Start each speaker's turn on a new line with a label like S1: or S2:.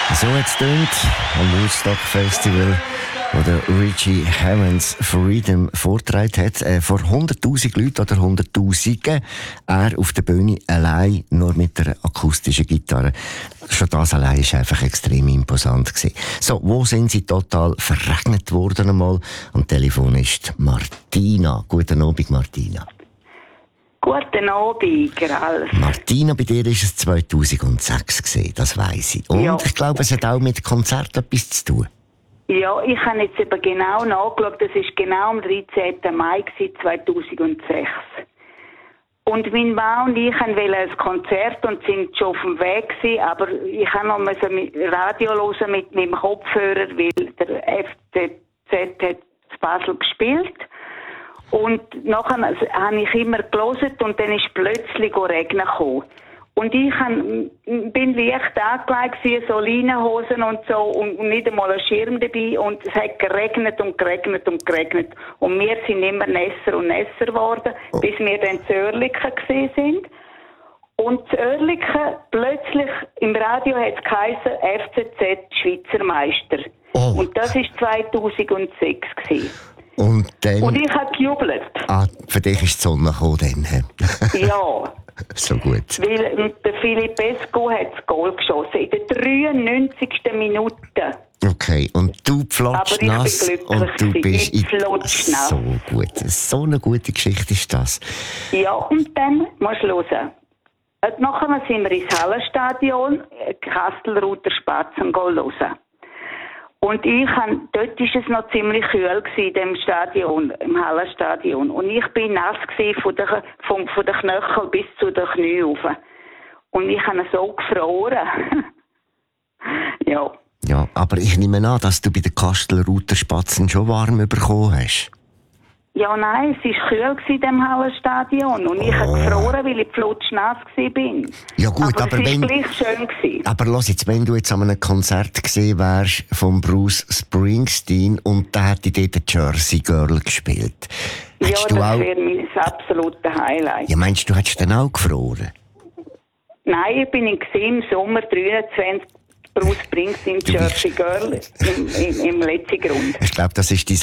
S1: So hat es tönt am Woodstock Festival, wo der Richie Havens Freedom vorgetragen hat. Vor 100'000 Leuten oder 100'000. Er auf der Bühne allein, nur mit einer akustischen Gitarre. Schon das allein war einfach extrem imposant gewesen. So, wo sind sie total verregnet worden einmal? Am Telefon ist Martina. Guten Abend, Martina.
S2: Guten Abend, Ralf.
S1: Martina, bei dir war es 2006 gewesen, das weiss ich. Und ja, ich glaube, es hat auch mit Konzert etwas zu tun.
S2: Ja, ich habe jetzt eben genau nachgeschaut, das war genau am 13. Mai 2006. Und mein Mann und ich wollten ein Konzert und sind schon auf dem Weg gewesen, aber ich habe noch Radio hören mit meinem Kopfhörer, weil der FCZ hat zu Basel gespielt. Und nachher habe ich immer gelesen und dann ist plötzlich Regen gekommen. Und ich bin leicht angelegt, so Leinenhosen und so, und nicht einmal ein Schirm dabei. Und es hat geregnet und geregnet und geregnet. Und wir sind immer nässer und nässer geworden, bis wir dann zu Oerlikon gewesen sind. Und zu Oerlikon, plötzlich im Radio hat es geheißen, FCZ Schweizer Meister. Oh. Und das war 2006 gewesen.
S1: Und
S2: ich habe gejubelt.
S1: Ah, für dich ist die Sonne gekommen dann.
S2: Ja.
S1: So gut.
S2: Weil der Philipp Esco hat das Goal geschossen in der 93. Minute.
S1: Okay, und du pflotschst nass und du bist so gut. So eine gute Geschichte ist das.
S2: Ja, und dann musst du hören. Nachher sind wir ins Hallenstadion, Kastelruther Spatzen hören. Und dort war es noch ziemlich kühl gewesen, in dem Stadion, im Hallenstadion. Und ich bin nass gewesen von den Knöcheln bis zu den Knien rauf. Und ich habe so gefroren. Ja.
S1: Ja, aber ich nehme an, dass du bei den Kastelruther Spatzen schon warm bekommen hast.
S2: Ja, nein, es war kühl in diesem Hallenstadion. Und ich habe gefroren, weil ich flutschnass war.
S1: Ja gut, aber
S2: es war gleich schön gewesen.
S1: Aber los jetzt, wenn du jetzt an einem Konzert gesehen wärst von Bruce Springsteen und der hätte dort Jersey Girl gespielt.
S2: Ja, das wäre mein absolutes Highlight.
S1: Ja, meinst du, hättest dann auch gefroren?
S2: Nein, ich bin im Sommer 23 Bruce Springsteen Jersey Girl im letzten Grund.
S1: Ich glaube, das ist dein